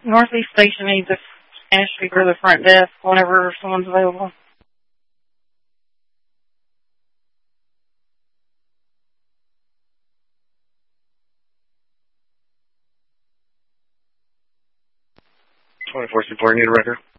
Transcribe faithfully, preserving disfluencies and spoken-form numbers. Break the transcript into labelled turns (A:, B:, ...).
A: Northeast Station needs a Spanish speaker at the front desk whenever someone's available.
B: twenty-four support, need a record.